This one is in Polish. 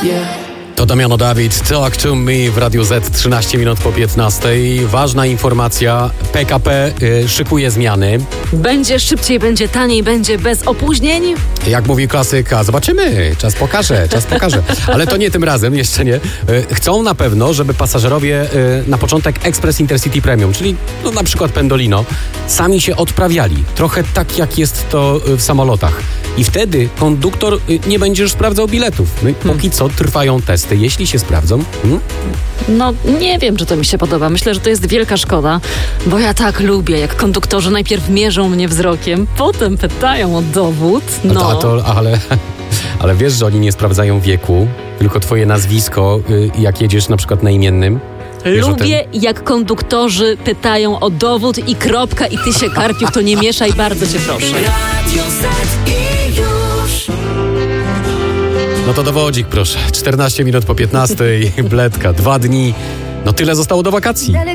To Damiano Dawid, Talk to Me w Radiu Z, 13 minut po 15. Ważna informacja, PKP szykuje zmiany. Będzie szybciej, będzie taniej, będzie bez opóźnień. Jak mówi klasyk, a zobaczymy, czas pokaże. Ale to nie tym razem, jeszcze nie. Chcą na pewno, żeby pasażerowie na początek Express Intercity Premium, czyli na przykład Pendolino, sami się odprawiali. Trochę tak, jak jest to w samolotach. I wtedy konduktor nie będzie już sprawdzał biletów. No i póki co trwają testy. Jeśli się sprawdzą... No, nie wiem, czy to mi się podoba. Myślę, że to jest wielka szkoda, bo ja tak lubię, jak konduktorzy najpierw mierzą mnie wzrokiem, potem pytają o dowód. Ale wiesz, że oni nie sprawdzają wieku, tylko twoje nazwisko, jak jedziesz na przykład na imiennym. Lubię, jak konduktorzy pytają o dowód i kropka, i ty się, Karpiuk, to nie mieszaj, bardzo cię proszę. No to dowodzik, proszę. 14 minut po 15, Bledka, 2 dni. No tyle zostało do wakacji.